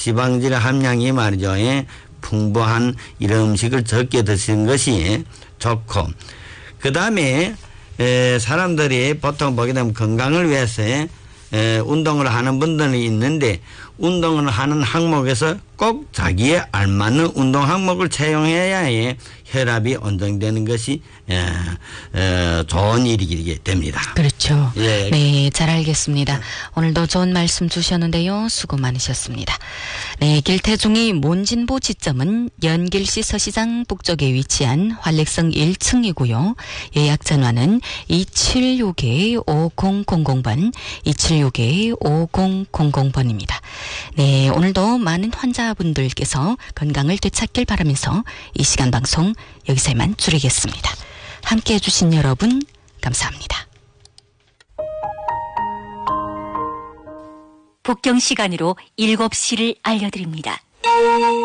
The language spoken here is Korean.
지방질 함량이 말이죠. 풍부한 이런 음식을 적게 드시는 것이 좋고, 그 다음에 사람들이 보통 보게 되면 건강을 위해서 운동을 하는 분들이 있는데, 운동을 하는 항목에서 꼭 자기에 알맞는 운동 항목을 채용해야 혈압이 안정되는 것이 좋은 일이게 됩니다. 그렇죠. 예. 네, 잘 알겠습니다. 오늘도 좋은 말씀 주셨는데요. 수고 많으셨습니다. 네, 길태중이 몬진보 지점은 연길시 서시장 북쪽에 위치한 활력성 1층이고요. 예약 전화는 276-5000번, 276-5000번입니다. 네, 오늘도 많은 환자분들께서 건강을 되찾길 바라면서 이 시간 방송 여기서 이만 줄이겠습니다. 함께해 주신 여러분 감사합니다. 북경 시간으로 7시를 알려드립니다.